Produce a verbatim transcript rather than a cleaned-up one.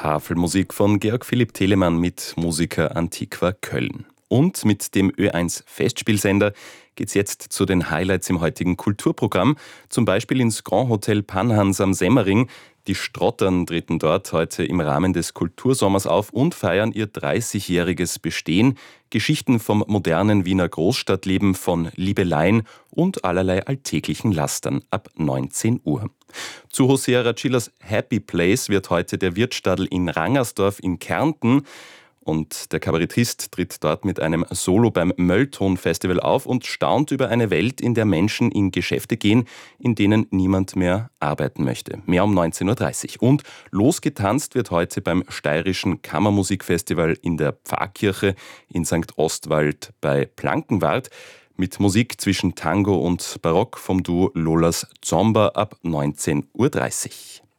Tafelmusik von Georg Philipp Telemann mit Musica Antiqua Köln. Und mit dem Ö eins Festspielsender geht's jetzt zu den Highlights im heutigen Kulturprogramm. Zum Beispiel ins Grand Hotel Panhans am Semmering. Die Strottern treten dort heute im Rahmen des Kultursommers auf und feiern ihr dreißigjähriges Bestehen. Geschichten vom modernen Wiener Großstadtleben, von Liebeleien und allerlei alltäglichen Lastern ab neunzehn Uhr. Zu José Arachillas Happy Place wird heute der Wirtstadl in Rangersdorf in Kärnten. Und der Kabarettist tritt dort mit einem Solo beim Möllton-Festival auf und staunt über eine Welt, in der Menschen in Geschäfte gehen, in denen niemand mehr arbeiten möchte. Mehr um neunzehn Uhr dreißig. Und losgetanzt wird heute beim Steirischen Kammermusikfestival in der Pfarrkirche in Sankt Ostwald bei Plankenwart mit Musik zwischen Tango und Barock vom Duo Lolas Zomba ab neunzehn Uhr dreißig.